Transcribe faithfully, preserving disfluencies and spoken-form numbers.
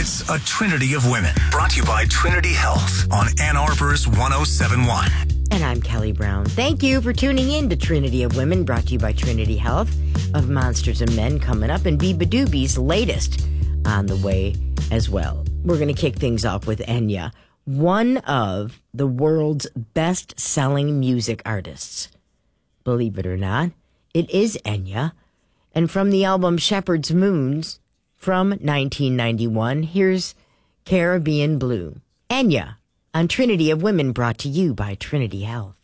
It's a Trinity of Women, brought to you by Trinity Health on Ann Arbor's one oh seven point one. And I'm Kelly Brown. Thank you for tuning in to Trinity of Women, brought to you by Trinity Health, of Monsters and Men coming up, and Biba Doobie's latest on the way as well. We're going to kick things off with Enya, one of the world's best-selling music artists. Believe it or not, it is Enya. And from the album Shepherd's Moons from nineteen ninety-one, here's Caribbean Blue. Enya on Trinity of Women, brought to you by Trinity Health.